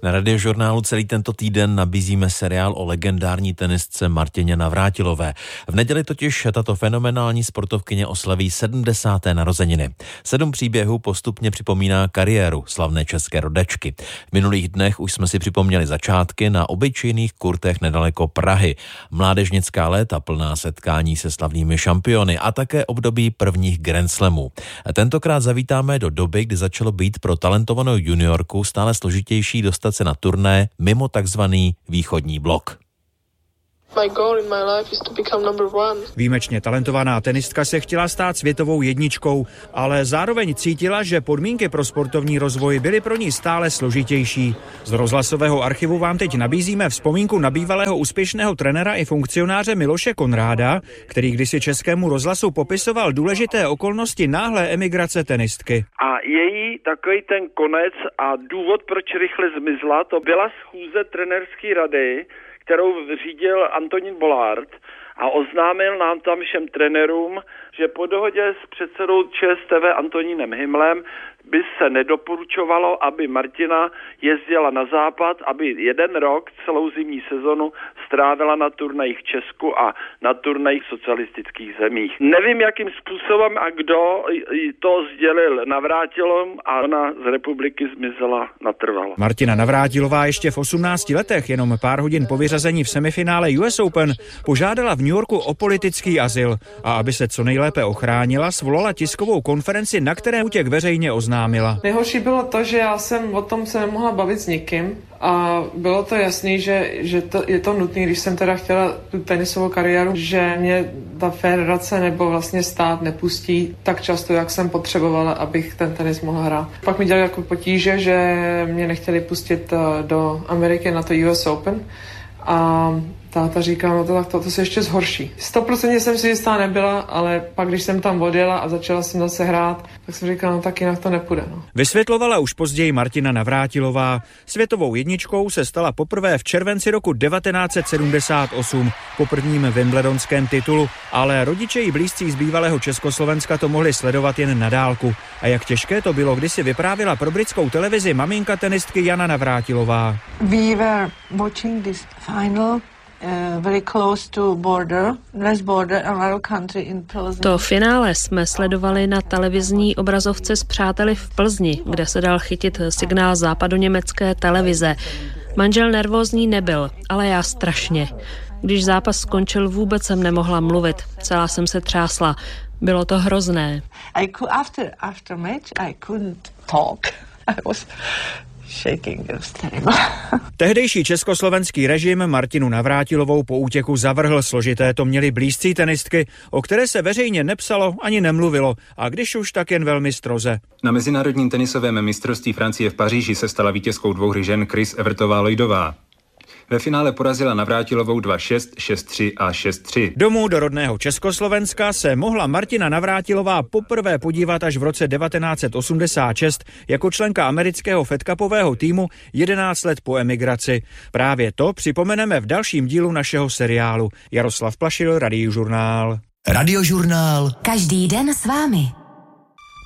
Na Radiožurnálu celý tento týden nabízíme seriál o legendární tenistce Martině Navrátilové. V neděli totiž tato fenomenální sportovkyně oslaví 70. narozeniny. 7 příběhů postupně připomíná kariéru slavné české rodačky. V minulých dnech už jsme si připomněli začátky na obyčejných kurtech nedaleko Prahy. Mládežnická léta plná setkání se slavnými šampiony a také období prvních Grand Slamů. Tentokrát zavítáme do doby, kdy začalo být pro talentovanou juniorku stále složitější dostat se na turné mimo takzvaný východní blok. Výjimečně talentovaná tenistka se chtěla stát světovou jedničkou, ale zároveň cítila, že podmínky pro sportovní rozvoj byly pro ní stále složitější. Z rozhlasového archivu vám teď nabízíme vzpomínku na bývalého úspěšného trenéra i funkcionáře Miloše Konráda, který kdysi Českému rozhlasu popisoval důležité okolnosti náhlé emigrace tenistky. A její takový ten konec a důvod, proč rychle zmizla, to byla schůze trenérské rady, kterou řídil Antonín Bollard a oznámil nám tam všem trenérům, že po dohodě s předsedou ČSTV Antonínem Himlem by se nedoporučovalo, aby Martina jezdila na západ, aby jeden rok celou zimní sezonu strávila na turnajích v Česku a na turnajích v socialistických zemích. Nevím, jakým způsobem a kdo to sdělil Navrátilom a ona z republiky zmizela natrvalo. Martina Navrátilová ještě v 18 letech, jenom pár hodin po vyřazení v semifinále US Open, požádala v New Yorku o politický azyl a aby se co nejlépe ochránila, svolala tiskovou konferenci, na které útěk veřejně oznámila. Nejhorší bylo to, že já jsem o tom se nemohla bavit s nikým a bylo to jasný, že je to nutné, když jsem teda chtěla tu tenisovou kariéru, že mě ta federace nebo vlastně stát nepustí tak často, jak jsem potřebovala, abych ten tenis mohla hrát. Pak mi dělali jako potíže, že mě nechtěli pustit do Ameriky na to US Open a táta říká, no to tak to se ještě zhorší. 100% jsem si jistá nebyla, ale pak, když jsem tam odjela a začala jsem zase hrát, tak jsem říkala, no tak jinak to nepůjde. No. Vysvětlovala už později Martina Navrátilová. Světovou jedničkou se stala poprvé v červenci roku 1978 po prvním wimbledonském titulu, ale rodiče i blízcí z bývalého Československa to mohli sledovat jen na dálku. A jak těžké to bylo, když si vyprávěla pro britskou televizi maminka tenistky Jana Navrátilová. We were watching this final. Very close to west border, another country in Plzeň. To finále jsme sledovali na televizní obrazovce s přáteli v Plzni, kde se dal chytit signál západoněmecké televize. Manžel nervózní nebyl, ale já strašně. Když zápas skončil, vůbec jsem nemohla mluvit. Celá jsem se třásla. Bylo to hrozné. After match, I couldn't talk. I was shaking, it was terrible. Tehdejší československý režim Martinu Navrátilovou po útěku zavrhl. Složité to měli blízcí tenistky, o které se veřejně nepsalo ani nemluvilo, a když už, tak jen velmi stroze. Na mezinárodním tenisovém mistrovství Francie v Paříži se stala vítězkou 2 hry žen Chris Evertová-Lloydová. Ve finále porazila Navrátilovou 2-6, 6-3 a 6-3. Domů do rodného Československa se mohla Martina Navrátilová poprvé podívat až v roce 1986 jako členka amerického Fed Cupového týmu 11 let po emigraci. Právě to připomeneme v dalším dílu našeho seriálu. Jaroslav Plašil, Radiožurnál. Radiožurnál. Každý den s vámi.